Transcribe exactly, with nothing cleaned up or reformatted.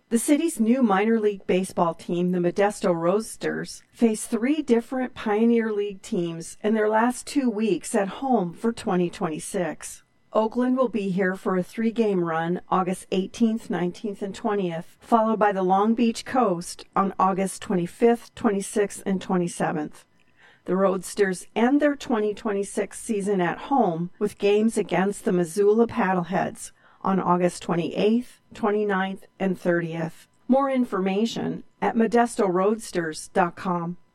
The city's new minor league baseball team, the Modesto Roadsters, face three different Pioneer League teams in their last two weeks at home for twenty twenty-six. Oakland will be here for a three-game run August eighteenth, nineteenth, and twentieth, followed by the Long Beach Coast on August twenty-fifth, twenty-sixth, and twenty-seventh. The Roadsters end their twenty twenty-six season at home with games against the Missoula Paddleheads on August twenty-eighth, twenty-ninth, and thirtieth. More information at modesto roadsters dot com.